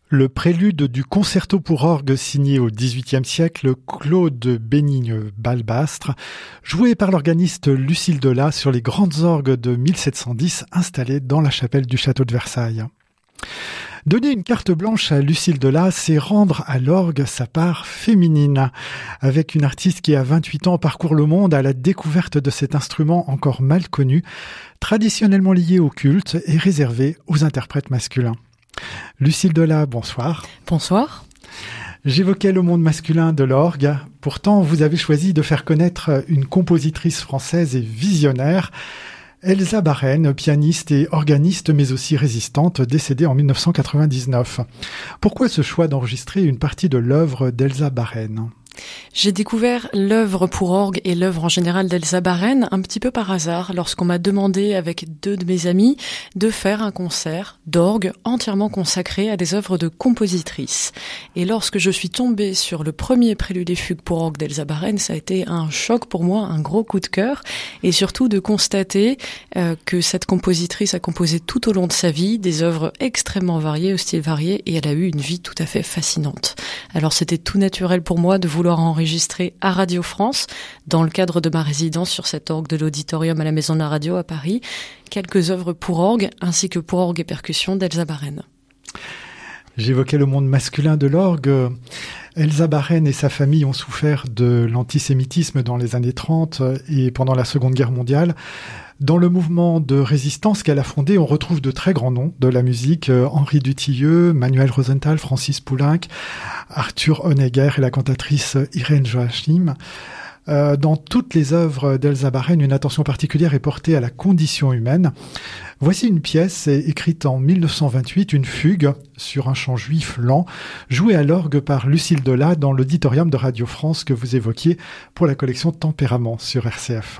Le prélude du concerto pour orgue signé au XVIIIe siècle, Claude Bénigne-Balbastre, joué par l'organiste Lucile Delat sur les grandes orgues de 1710 installées dans la chapelle du château de Versailles. Donner une carte blanche à Lucile Delat, c'est rendre à l'orgue sa part féminine. Avec une artiste qui à 28 ans parcourt le monde à la découverte de cet instrument encore mal connu, traditionnellement lié au culte et réservé aux interprètes masculins. Lucile Delat, bonsoir. Bonsoir. J'évoquais le monde masculin de l'orgue. Pourtant, vous avez choisi de faire connaître une compositrice française et visionnaire, Elsa Baren, pianiste et organiste, mais aussi résistante, décédée en 1999. Pourquoi ce choix d'enregistrer une partie de l'œuvre d'Elsa Baren ? J'ai découvert l'œuvre pour orgue et l'œuvre en général d'Elsa Baren un petit peu par hasard lorsqu'on m'a demandé avec deux de mes amis de faire un concert d'orgue entièrement consacré à des œuvres de compositrices. Et lorsque je suis tombée sur le premier prélude et fugue pour orgue d'Elsa Baren, ça a été un choc pour moi, un gros coup de cœur, et surtout de constater que cette compositrice a composé tout au long de sa vie des œuvres extrêmement variées, au style varié, et elle a eu une vie tout à fait fascinante. Alors c'était tout naturel pour moi de vouloir enregistrer à Radio France, dans le cadre de ma résidence sur cet orgue de l'auditorium à la Maison de la Radio à Paris, quelques œuvres pour orgue ainsi que pour orgue et percussion d'Elsa Baren. J'évoquais le monde masculin de l'orgue. Elsa Baren et sa famille ont souffert de l'antisémitisme dans les années 30 et pendant la Seconde Guerre mondiale. Dans le mouvement de résistance qu'elle a fondé, on retrouve de très grands noms de la musique, Henri Dutilleux, Manuel Rosenthal, Francis Poulenc, Arthur Honegger et la cantatrice Irène Joachim. Dans toutes les œuvres d'Elsa Baren, une attention particulière est portée à la condition humaine. Voici une pièce écrite en 1928, une fugue sur un chant juif lent, jouée à l'orgue par Lucile Delat dans l'auditorium de Radio France que vous évoquiez pour la collection Tempérament sur RCF.